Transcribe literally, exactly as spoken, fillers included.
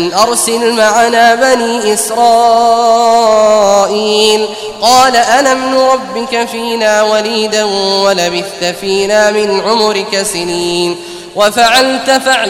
أرسل معنا بني إسرائيل قال ألم نربك فينا وليدا ولبثت فينا من عمرك سنين وفعلت فعل